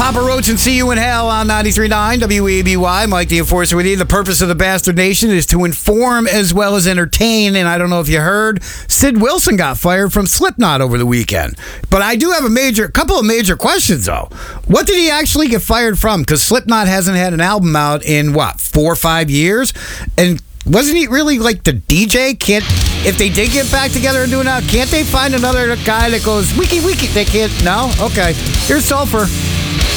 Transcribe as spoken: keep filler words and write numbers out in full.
Papa Roach and See You in Hell on ninety-three point nine W A B Y. Mike the Enforcer with you. The purpose of the Bastard Nation is to inform as well as entertain. And I don't know if you heard, Sid Wilson got fired from Slipknot over the weekend. But I do have a major, couple of major questions though. What did he actually get fired from? Because Slipknot hasn't had an album out in what, four or five years? And wasn't he really like the D J? Can't, if they did get back together and do it now, can't they find another guy that goes wiki wiki? They can't. No? Okay. Here's Sulfur.